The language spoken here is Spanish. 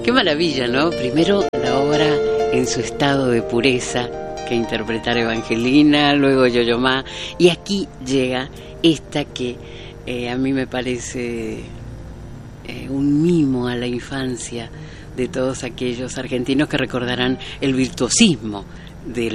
Qué maravilla, ¿no? Primero la obra en su estado de pureza que interpretar Evangelina, luego Yo-Yo Ma, y aquí llega esta que a mí me parece un mimo a la infancia de todos aquellos argentinos que recordarán el virtuosismo del